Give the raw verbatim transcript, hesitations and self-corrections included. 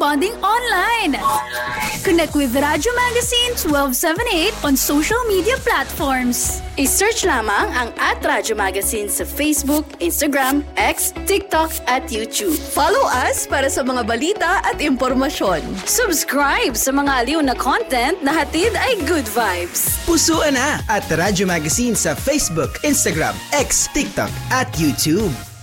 bonding online. Connect with Radyo Magazine twelve seventy-eight on social media platforms. I-search lamang ang at Radyo Magazine sa Facebook, Instagram, X, TikTok at YouTube. Follow us para sa mga balita at impormasyon. Subscribe sa mga aliw na content na hatid ay good vibes. Pusuan na at Radyo Magazine sa Facebook, Instagram, X, TikTok at YouTube.